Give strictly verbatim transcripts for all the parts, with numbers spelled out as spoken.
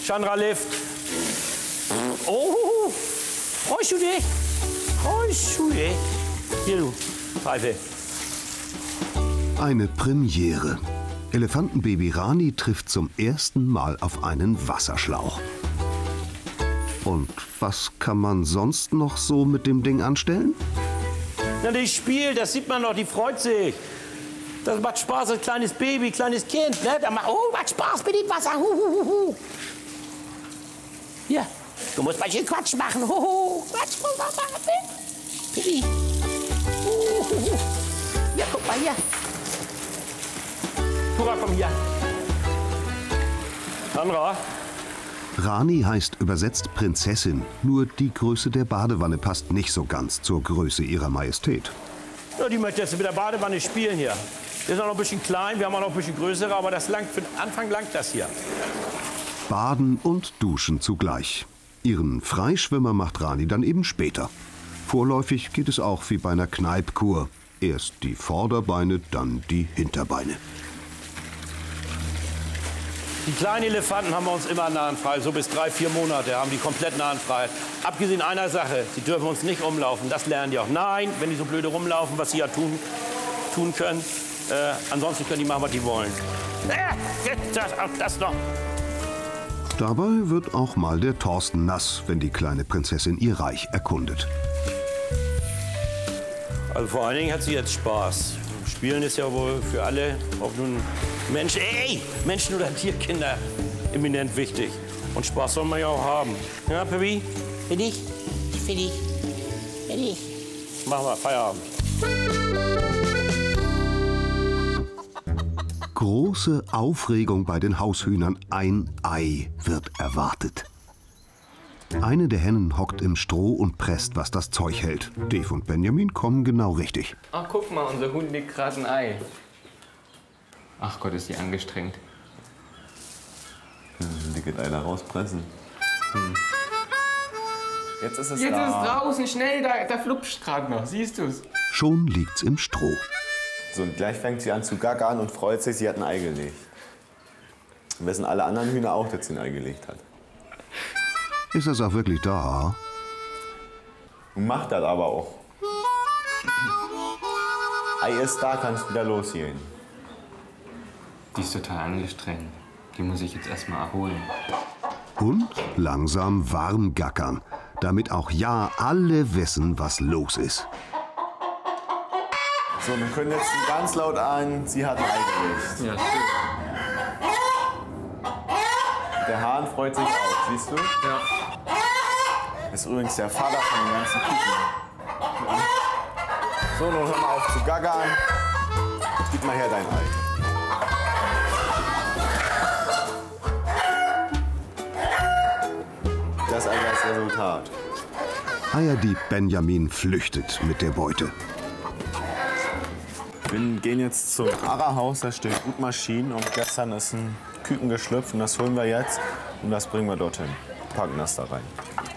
Chandra Lift. Oh, freust du dich? Freust du dich? Hier, du Pfeife. Eine Premiere. Elefantenbaby Rani trifft zum ersten Mal auf einen Wasserschlauch. Und was kann man sonst noch so mit dem Ding anstellen? Na, die spielt, das sieht man doch, die freut sich. Das macht Spaß als kleines Baby, kleines Kind. Ne? Da macht, oh, macht Spaß mit dem Wasser. Hu, hu, hu. Hier, du musst mal schön Quatsch machen. Hu, hu. Quatsch, muss man machen, Baby. Hu, hu, hu. Ja, guck mal hier. Tura, komm hier. Sandra. Rani heißt übersetzt Prinzessin, nur die Größe der Badewanne passt nicht so ganz zur Größe ihrer Majestät. Ja, die möchte jetzt mit der Badewanne spielen hier. Der ist auch noch ein bisschen klein, wir haben auch noch ein bisschen größere, aber das langt, für den Anfang langt das hier. Baden und Duschen zugleich. Ihren Freischwimmer macht Rani dann eben später. Vorläufig geht es auch wie bei einer Kneipkur. Erst die Vorderbeine, dann die Hinterbeine. Die kleinen Elefanten haben wir uns immer Nahenfreiheit. So bis drei, vier Monate haben die komplett Nahenfreiheit. Abgesehen einer Sache, sie dürfen uns nicht umlaufen. Das lernen die auch. Nein, wenn die so blöde rumlaufen, was sie ja tun, tun können. Äh, ansonsten können die machen, was die wollen. Äh, das, auch das noch. Dabei wird auch mal der Thorsten nass, wenn die kleine Prinzessin ihr Reich erkundet. Also vor allen Dingen hat sie jetzt Spaß. Spielen ist ja wohl für alle, ob nun Menschen, ey, Menschen oder Tierkinder, eminent wichtig. Und Spaß soll man ja auch haben. Ja, Pippi? Für dich? Für dich? Für dich? Machen wir Feierabend. Große Aufregung bei den Haushühnern. Ein Ei wird erwartet. Eine der Hennen hockt im Stroh und presst, was das Zeug hält. Dave und Benjamin kommen genau richtig. Ach, guck mal, unser Huhn legt gerade ein Ei. Ach Gott, ist die angestrengt. Die geht einer rauspressen. Hm. Jetzt ist es Jetzt da. ist es draußen, schnell, da, da flupscht gerade noch, siehst du's? Schon liegt's im Stroh. So, und gleich fängt sie an zu gackern und freut sich, sie hat ein Ei gelegt. Und wissen alle anderen Hühner auch, dass sie ein Ei gelegt hat. Ist es auch wirklich da? Und macht das aber auch. Ei ist da, kannst wieder losgehen. Die ist total angestrengt. Die muss ich jetzt erstmal erholen. Und langsam warm gackern, damit auch ja alle wissen, was los ist. So, wir können jetzt ganz laut ein, sie hat ein Ei gelegt. Ja, schön. Der Hahn freut sich auch, siehst du? Ja. Das ist übrigens der Vater von den ganzen Küken. So, nun hör mal auf zu gackern. Gib mal her dein Ei. Das ist also das Resultat. Eierdieb Benjamin flüchtet mit der Beute. Wir gehen jetzt zum Arra-Haus, da steht Gutmaschinen und gestern ist ein Küken geschlüpft und das holen wir jetzt und das bringen wir dorthin. Packen das da rein.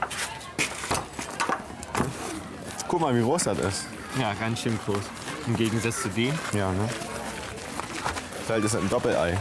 Guck mal, wie groß das ist. Ja, ganz schön groß. Im Gegensatz zu dem. Ja, ne? Vielleicht ist das ein Doppelei.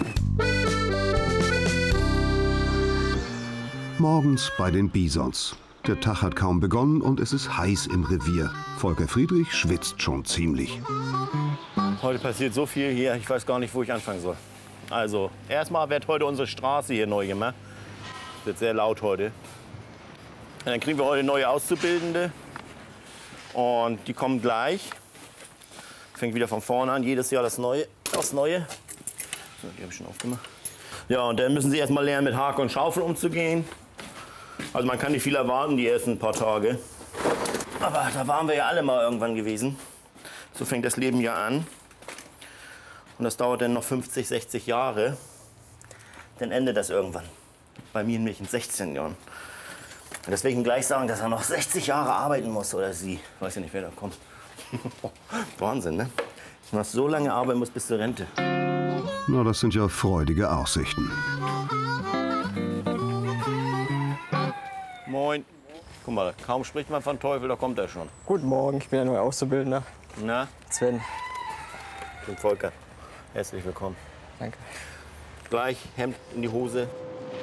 Morgens bei den Bisons. Der Tag hat kaum begonnen und es ist heiß im Revier. Volker Friedrich schwitzt schon ziemlich. Heute passiert so viel hier, ich weiß gar nicht, wo ich anfangen soll. Also, erstmal wird heute unsere Straße hier neu gemacht. Wird sehr laut heute. Und dann kriegen wir heute neue Auszubildende. Und die kommen gleich. Fängt wieder von vorne an, jedes Jahr das Neue. Das Neue. So, die habe ich schon aufgemacht. Ja, und dann müssen sie erst mal lernen, mit Hake und Schaufel umzugehen. Also man kann nicht viel erwarten, die ersten paar Tage. Aber da waren wir ja alle mal irgendwann gewesen. So fängt das Leben ja an. Und das dauert dann noch fünfzig, sechzig Jahre. Dann endet das irgendwann. Bei mir nämlich in sechzehn Jahren. Und deswegen gleich sagen, dass er noch sechzig Jahre arbeiten muss, oder sie. Ich weiß ja nicht, wer da kommt. Wahnsinn, ne? Du hast so lange arbeiten musst bis zur Rente. Na, das sind ja freudige Aussichten. Moin. Guck mal, kaum spricht man von Teufel, da kommt er schon. Guten Morgen, ich bin der neue Auszubildende. Na, Sven. ich bin Volker. Herzlich willkommen. Danke. Gleich Hemd in die Hose.